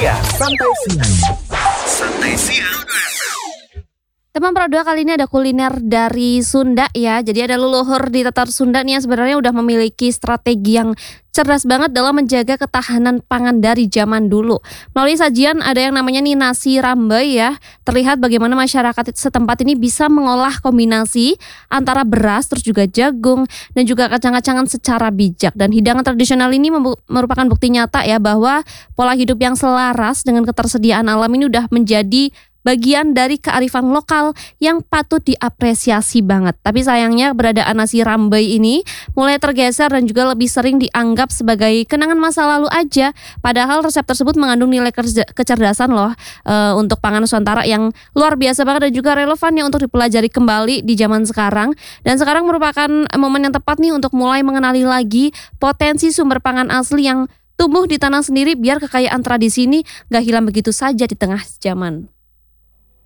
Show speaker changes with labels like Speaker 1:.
Speaker 1: siang. Santai siang. Santai siang.
Speaker 2: Teman Pro 2 kali ini ada kuliner dari Sunda ya. Jadi ada leluhur di Tatar Sunda nih yang sebenarnya udah memiliki strategi yang cerdas banget dalam menjaga ketahanan pangan dari zaman dulu. Melalui sajian ada yang namanya nih nasi rambai ya. Terlihat bagaimana masyarakat setempat ini bisa mengolah kombinasi antara beras terus juga jagung dan juga kacang-kacangan secara bijak. Dan hidangan tradisional ini merupakan bukti nyata ya bahwa pola hidup yang selaras dengan ketersediaan alam ini udah menjadi bagian dari kearifan lokal yang patut diapresiasi banget. Tapi sayangnya keberadaan nasi rambai ini mulai tergeser dan juga lebih sering dianggap sebagai kenangan masa lalu aja. Padahal resep tersebut mengandung nilai kecerdasan loh untuk pangan Nusantara yang luar biasa banget dan juga relevan ya untuk dipelajari kembali di zaman sekarang. Dan sekarang merupakan momen yang tepat nih untuk mulai mengenali lagi potensi sumber pangan asli yang tumbuh di tanah sendiri biar kekayaan tradisi ini gak hilang begitu saja di tengah zaman.